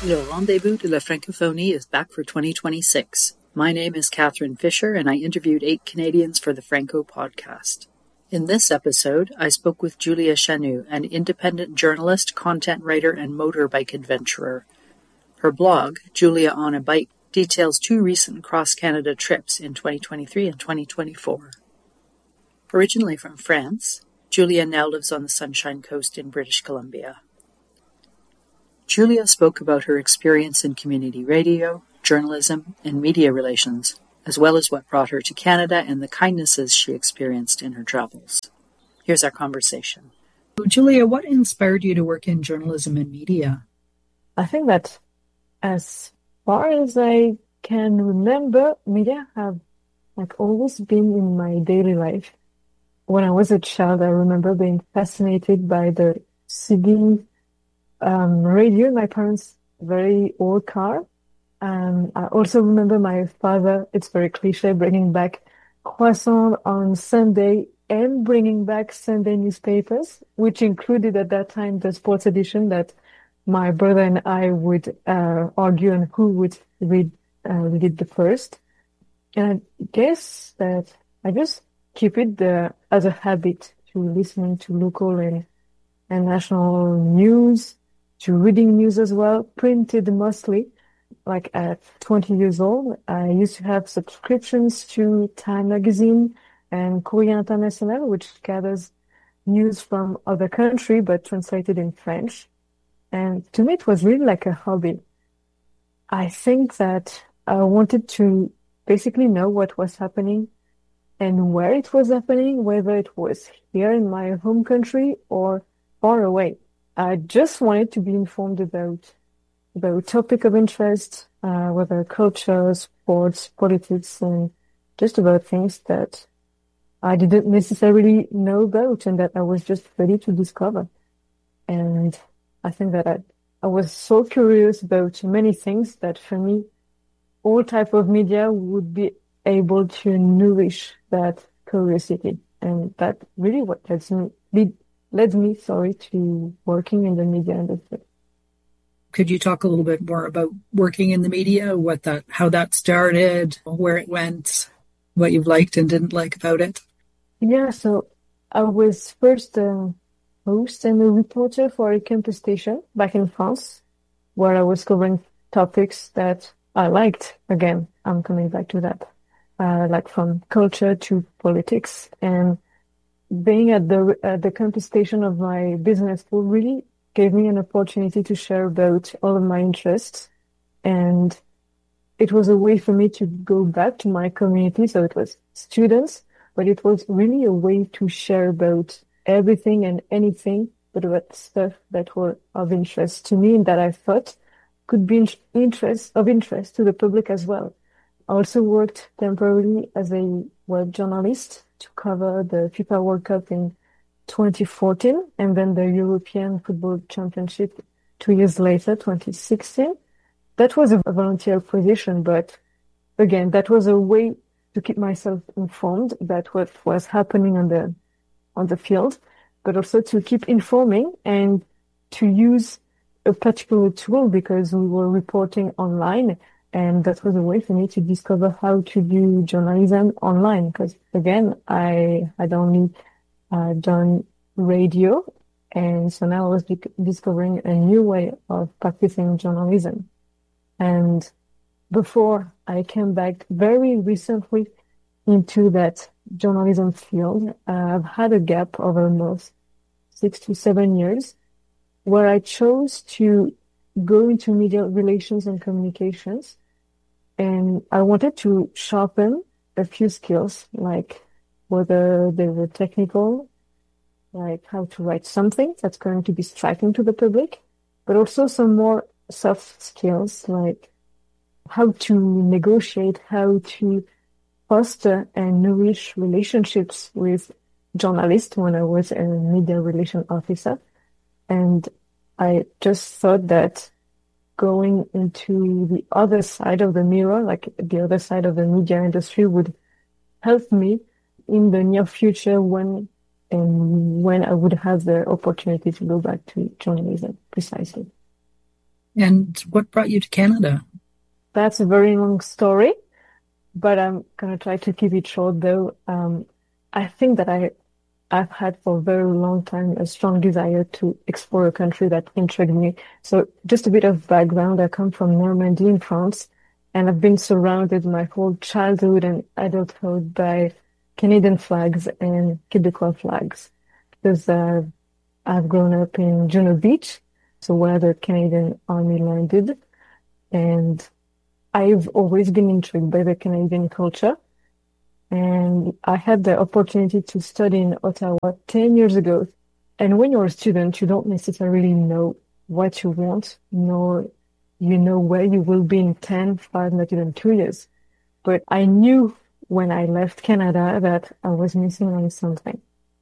Le Rendezvous de la Francophonie is back for 2026. My name is Catherine Fisher, and I interviewed 8 Canadians for the Franco podcast. In this episode, I spoke with Julia Chanou, an independent journalist, content writer, and motorbike adventurer. Her blog, Julia on a Bike, details 2 recent cross-Canada trips in 2023 and 2024. Originally from France, Julia now lives on the Sunshine Coast in British Columbia. Julia spoke about her experience in community radio, journalism, and media relations, as well as what brought her to Canada and the kindnesses she experienced in her travels. Here's our conversation. Julia, what inspired you to work in journalism and media? I think that as far as I can remember, media have always been in my daily life. When I was a child, I remember being fascinated by the CD radio in my parents' very old car. I also remember my father, it's very cliche, bringing back croissant on Sunday and bringing back Sunday newspapers, which included at that time the sports edition that my brother and I would argue on who would read it the first. And I guess that I just keep it as a habit to listening to local and national news, to reading news as well, printed mostly. Like at 20 years old, I used to have subscriptions to Time Magazine and Courrier International, which gathers news from other countries but translated in French. And to me, it was really like a hobby. I think that I wanted to basically know what was happening and where it was happening, whether it was here in my home country or far away. I just wanted to be informed about topic of interest, whether culture, sports, politics, and just about things that I didn't necessarily know about and that I was just ready to discover. And I think that I was so curious about many things that for me, all type of media would be able to nourish that curiosity. And that really what led me to working in the media industry. Could you talk a little bit more about working in the media, how that started, where it went, what you've liked and didn't like about it? Yeah, so I was first a host and a reporter for a campus station back in France, where I was covering topics that I liked. Again, I'm coming back to that, like from culture to politics. And being at the campus station of my business school really gave me an opportunity to share about all of my interests. And it was a way for me to go back to my community. So it was students, but it was really a way to share about everything and anything, but about stuff that were of interest to me and that I thought could be of interest to the public as well. I also worked temporarily as a web journalist to cover the FIFA World Cup in 2014 and then the European Football Championship 2 years later, 2016. That was a volunteer position, but again, that was a way to keep myself informed about what was happening on the field, but also to keep informing and to use a particular tool because we were reporting online. And that was a way for me to discover how to do journalism online. Because again, I had only done radio. And so now I was discovering a new way of practicing journalism. And before I came back very recently into that journalism field, I've had a gap of almost 6 to 7 years where I chose to go into media relations and communications. And I wanted to sharpen a few skills, like whether they were technical, like how to write something that's going to be striking to the public, but also some more soft skills, like how to negotiate, how to foster and nourish relationships with journalists when I was a media relation officer. And I just thought that going into the other side of the mirror, like the other side of the media industry, would help me in the near future when I would have the opportunity to go back to journalism, precisely. And what brought you to Canada? That's a very long story, but I'm gonna try to keep it short though. I think that I've had for a very long time a strong desire to explore a country that intrigued me. So just a bit of background, I come from Normandy in France, and I've been surrounded my whole childhood and adulthood by Canadian flags and Quebecois flags. Because I've grown up in Juno Beach, so where the Canadian Army landed, and I've always been intrigued by the Canadian culture. And I had the opportunity to study in Ottawa 10 years ago. And when you're a student, you don't necessarily know what you want, nor you know where you will be in 10, 5, not even 2 years. But I knew when I left Canada that I was missing on something.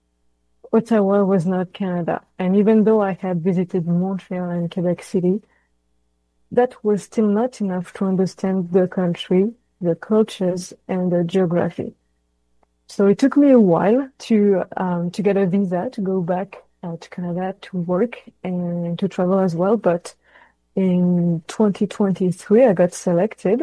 Ottawa was not Canada. And even though I had visited Montreal and Quebec City, that was still not enough to understand the country, the cultures, and the geography. So it took me a while to get a visa to go back to Canada to work and to travel as well. But in 2023, I got selected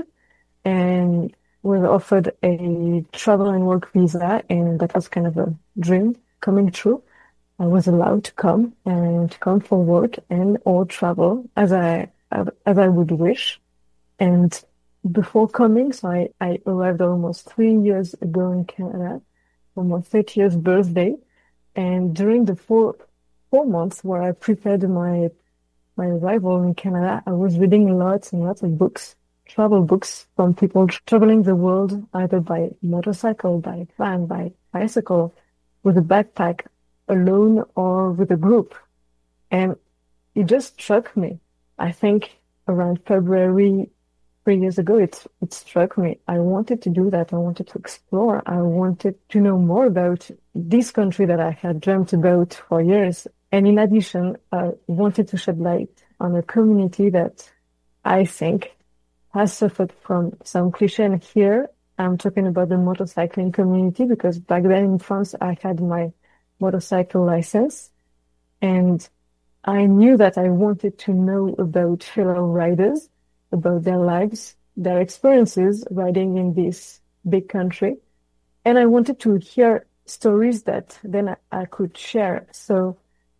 and was offered a travel and work visa, and that was kind of a dream coming true. I was allowed to come for work and or travel as I would wish. And before coming, so I arrived almost 3 years ago in Canada for my 30th birthday. And during the four months where I prepared my arrival in Canada, I was reading lots and lots of books, travel books from people traveling the world, either by motorcycle, by van, by bicycle, with a backpack, alone or with a group. And it just struck me. I think around February 3 years ago, it struck me. I wanted to do that. I wanted to explore. I wanted to know more about this country that I had dreamt about for years. And in addition, I wanted to shed light on a community that I think has suffered from some cliché. And here I'm talking about the motorcycling community, because back then in France, I had my motorcycle license, and I knew that I wanted to know about fellow riders, about their lives, their experiences riding in this big country. And I wanted to hear stories that then I could share. So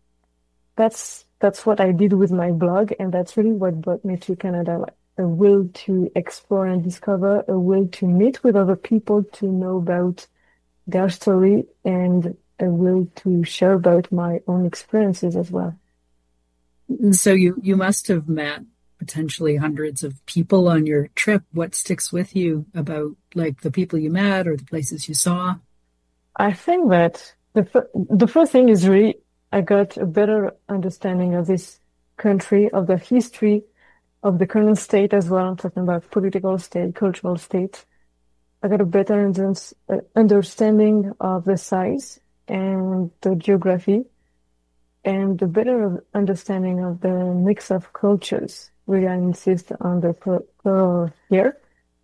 that's what I did with my blog. And that's really what brought me to Canada. Like a will to explore and discover, a will to meet with other people, to know about their story, and a will to share about my own experiences as well. So you must have met potentially hundreds of people on your trip. What sticks with you about like the people you met or the places you saw? I think that the first thing is really I got a better understanding of this country, of the history, of the current state as well. I'm talking about political state, cultural state. I got a better understanding of the size and the geography, and a better understanding of the mix of cultures. Really, I insist on the plural here.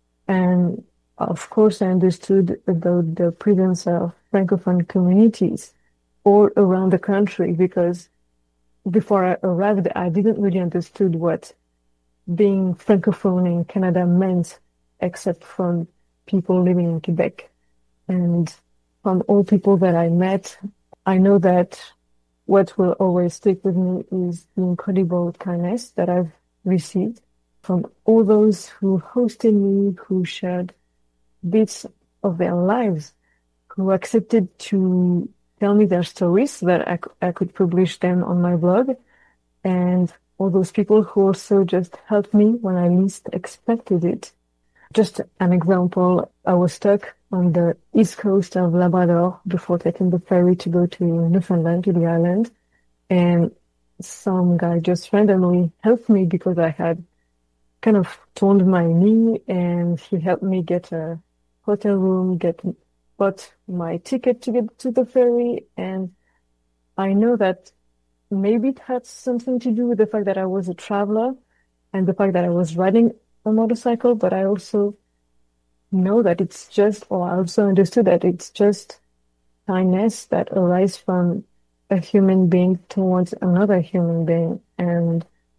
And of course, I understood about the presence of Francophone communities all around the country, because before I arrived, I didn't really understood what being Francophone in Canada meant, except from people living in Quebec. And from all people that I met, I know that what will always stick with me is the incredible kindness that I've received from all those who hosted me, who shared bits of their lives, who accepted to tell me their stories so that I could publish them on my blog, and all those people who also just helped me when I least expected it. Just an example, I was stuck on the east coast of Labrador before taking the ferry to go to Newfoundland, to the island, and some guy just randomly helped me because I had kind of torn my knee, and he helped me get a hotel room, bought my ticket to get to the ferry. And I know that maybe it had something to do with the fact that I was a traveler and the fact that I was riding a motorcycle, but I also know that I also understood that it's just kindness that arises from a human being towards another human being. And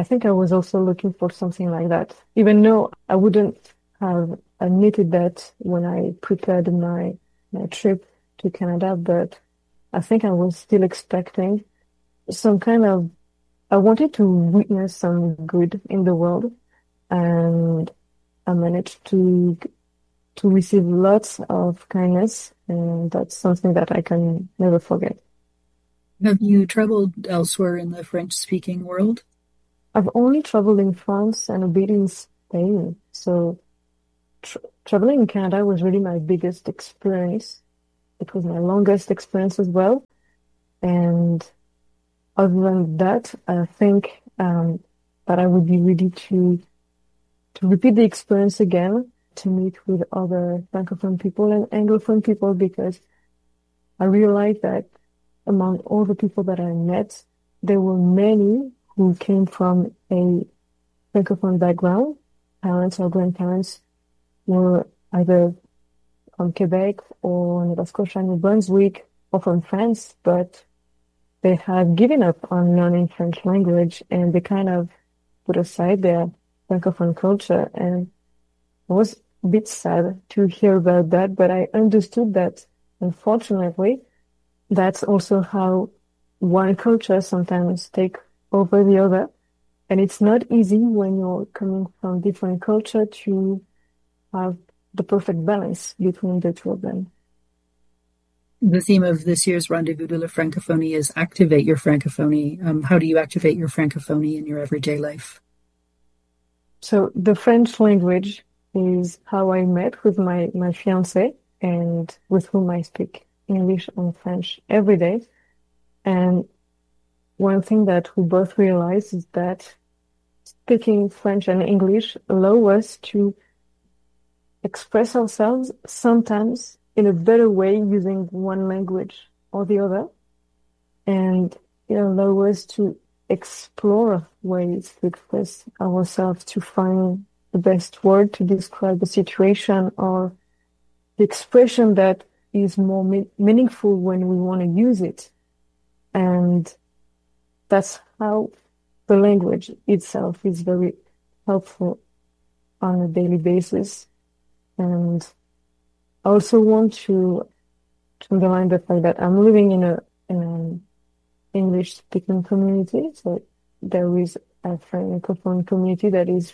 I think I was also looking for something like that, even though I wouldn't have admitted that when I prepared my trip to Canada, but I think I was still expecting some kind of, I wanted to witness some good in the world, and I managed to receive lots of kindness, and that's something that I can never forget. Have you traveled elsewhere in the French-speaking world? I've only traveled in France and a bit in Spain, so traveling in Canada was really my biggest experience. It was my longest experience as well, and other than that, I think that I would be ready to repeat the experience again, to meet with other Francophone people and Anglophone people, because I realized that among all the people that I met, there were many who came from a Francophone background. Parents or grandparents were either from Quebec or Nova Scotia, New Brunswick, or from France, but they had given up on learning French language, and they kind of put aside their Francophone culture. And I was a bit sad to hear about that, but I understood that, unfortunately, that's also how one culture sometimes take over the other. And it's not easy when you're coming from different culture to have the perfect balance between the two of them. The theme of this year's Rendezvous de la Francophonie is Activate Your Francophonie. How do you activate your Francophonie in your everyday life? So the French language is how I met with my fiancé, and with whom I speak English and French every day. And one thing that we both realize is that speaking French and English allow us to express ourselves sometimes in a better way using one language or the other. And it allows us to explore ways to express ourselves, to find the best word to describe the situation or the expression that is more meaningful when we want to use it. And that's how the language itself is very helpful on a daily basis. And I also want to underline the fact that I'm living in an English-speaking community. So there is a Francophone community that is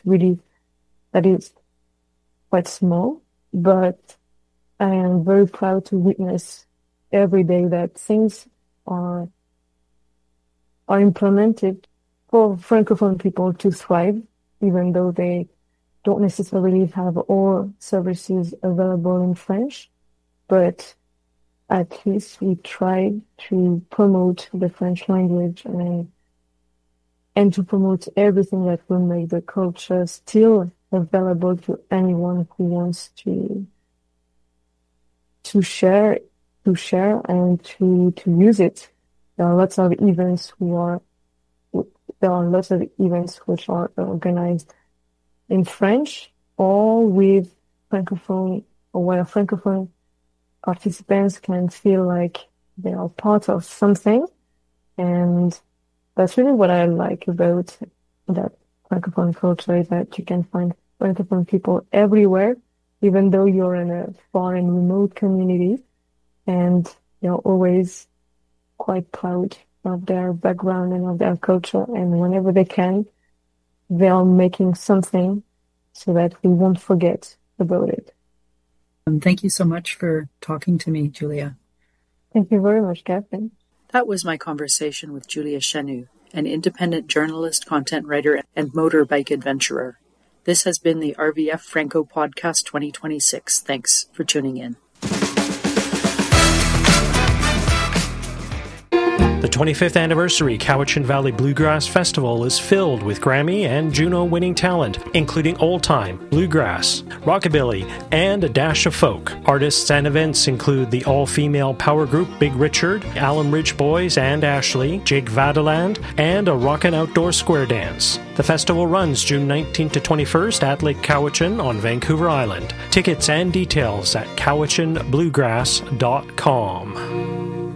quite small, but I am very proud to witness every day that things are implemented for Francophone people to thrive, even though they don't necessarily have all services available in French, but at least we try to promote the French language and to promote everything that will make the culture still available to anyone who wants to share and to use it. There are lots of events which are organized in French or with Francophone, or where Francophone participants can feel like they are part of something. And that's really what I like about that Francophone culture, is that you can find Francophone people everywhere, even though you're in a far and remote community, and you're always quite proud of their background and of their culture. And whenever they can, they are making something so that we won't forget about it. Thank you so much for talking to me, Julia. Thank you very much, Catherine. That was my conversation with Julia Chenu, an independent journalist, content writer, and motorbike adventurer. This has been the RVF Franco Podcast 2026. Thanks for tuning in. The 25th anniversary Cowichan Valley Bluegrass Festival is filled with Grammy and Juno-winning talent, including old-time, bluegrass, rockabilly, and a dash of folk. Artists and events include the all-female power group Big Richard, Alum Ridge Boys and Ashley, Jake Vadeland, and a rockin' outdoor square dance. The festival runs June 19th to 21st at Lake Cowichan on Vancouver Island. Tickets and details at cowichanbluegrass.com.